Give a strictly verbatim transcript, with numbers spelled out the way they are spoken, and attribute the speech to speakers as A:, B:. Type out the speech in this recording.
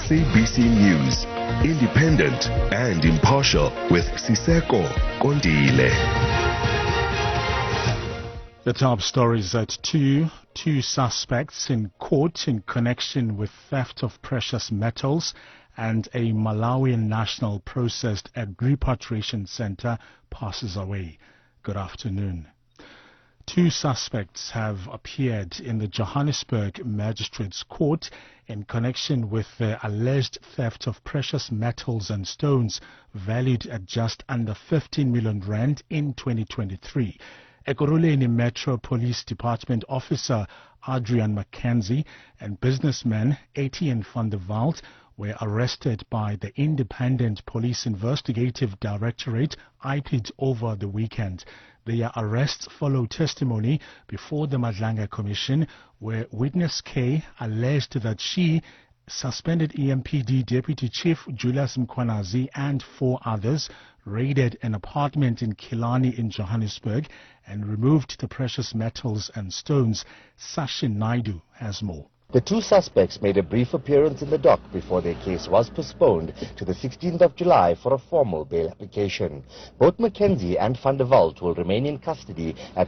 A: S A B C News, independent and impartial with Siseko Kondile.
B: The top stories at two. Two suspects in court in connection with theft of precious metals and a Malawian national processed at repatriation center passes away. Good afternoon. Two suspects have appeared in the Johannesburg Magistrates Court in connection with the alleged theft of precious metals and stones valued at just under fifteen million rand in twenty twenty-three. Ekurhuleni Metro Police Department officer Adrian Mackenzie and businessman Etienne van der Walt were arrested by the Independent Police Investigative Directorate I P I D over the weekend. Their arrests follow testimony before the Madlanga Commission, where witness K alleged that she suspended E M P D Deputy Chief Julius Mkhwanazi and four others raided an apartment in Killarney in Johannesburg and removed the precious metals and stones. Sachin Naidu has more.
C: The two suspects made a brief appearance in the dock before their case was postponed to the sixteenth of July for a formal bail application. Both Mackenzie and van der Walt will remain in custody at